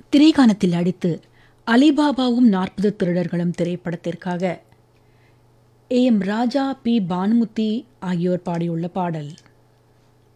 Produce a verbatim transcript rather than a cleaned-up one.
திரைகானத்தில் அடித்து அலிபாபாவும் நாற்பது திருடர்களும் திரைப்படத்திற்காக ஏ எம் ராஜா, பி பானுமுத்தி ஆகியோர் பாடியுள்ள பாடல்.